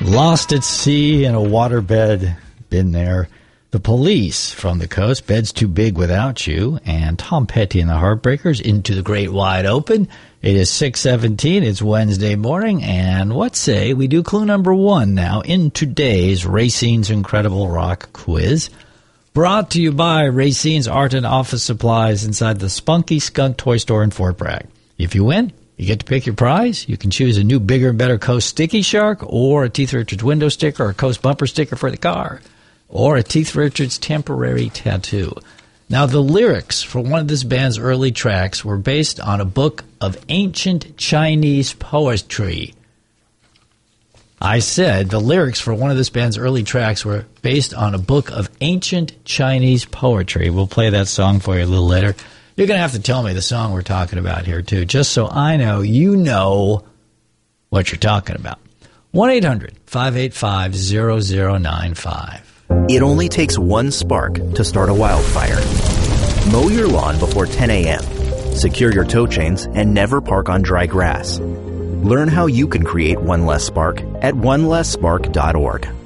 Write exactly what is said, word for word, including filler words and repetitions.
Lost at sea in a waterbed. Been there. The Police from the Coast. Bed's Too Big Without You. And Tom Petty and the Heartbreakers. Into the Great Wide Open. It is six seventeen. It's Wednesday morning. And what say we do clue number one now in today's Racine's Incredible Rock Quiz. Brought to you by Racine's Art and Office Supplies inside the Spunky Skunk Toy Store in Fort Bragg. If you win, you get to pick your prize. You can choose a new bigger and better Coast Sticky Shark or a Teeth Richards window sticker or a Coast bumper sticker for the car or a Teeth Richards temporary tattoo. Now, the lyrics for one of this band's early tracks were based on a book of ancient Chinese poetry. I said the lyrics for one of this band's early tracks were based on a book of ancient Chinese poetry. We'll play that song for you a little later. You're going to have to tell me the song we're talking about here, too, just so I know you know what you're talking about. one eight hundred five eight five zero zero nine five. It only takes one spark to start a wildfire. Mow your lawn before ten a.m. Secure your tow chains and never park on dry grass. Learn how you can create one less spark at one less spark dot org.